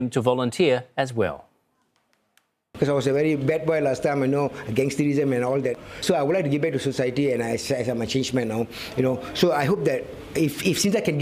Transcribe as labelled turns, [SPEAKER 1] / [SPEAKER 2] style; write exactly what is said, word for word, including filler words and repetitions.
[SPEAKER 1] to volunteer as well.
[SPEAKER 2] Because I was a very bad boy last time, I know, gangsterism and all that. So I would like to give back to society, and I, I'm a changed man now, you know. So I hope that if, if since I can